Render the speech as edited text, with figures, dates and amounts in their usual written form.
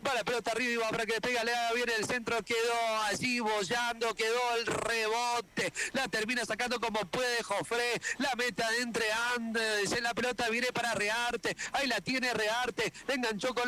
Va la pelota arriba y va para que pega, le haga bien el centro, quedó allí bollando, quedó el rebote, la termina sacando como puede Jofré, la meta entre Andes, en la pelota viene para Rearte, ahí la tiene Rearte, enganchó con